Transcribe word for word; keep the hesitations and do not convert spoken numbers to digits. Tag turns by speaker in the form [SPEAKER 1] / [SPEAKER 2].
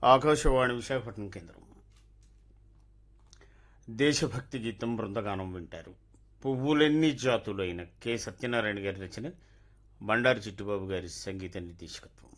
[SPEAKER 1] ఆకాశవాణి విశాఖపట్నం కేంద్రం. దేశభక్తి గీతం బృందగానం వింటారు. పువ్వులెన్ని జాతులైన కె సత్యనారాయణ గారి రచన, బండారు చిట్టిబాబు గారి సంగీత నిర్దేశకత్వం.